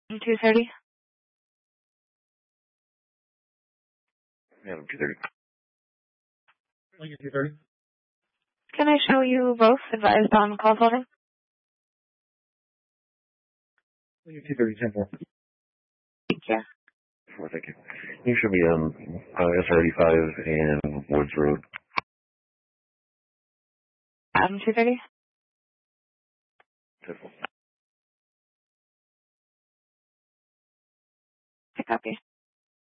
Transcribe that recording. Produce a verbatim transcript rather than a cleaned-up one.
two thirty. Yeah, two thirty. two thirty. Can I show you both advised on call holding? two thirty, ten four. Thank you. Four, thank you. You should be um uh, S R eighty-five and Woods Road. Um, two thirty. ten four. I copy.